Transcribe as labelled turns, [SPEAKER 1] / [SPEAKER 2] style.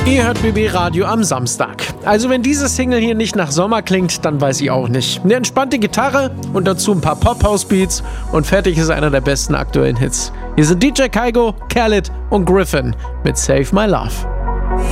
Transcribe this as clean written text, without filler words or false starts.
[SPEAKER 1] Ihr hört BB Radio am Samstag. Also wenn diese Single hier nicht nach Sommer klingt, dann weiß ich auch nicht. Eine entspannte Gitarre und dazu ein paar Pop-House-Beats und fertig ist einer der besten aktuellen Hits. Hier sind DJ Kygo, Khaled und Griffin mit Save My Love.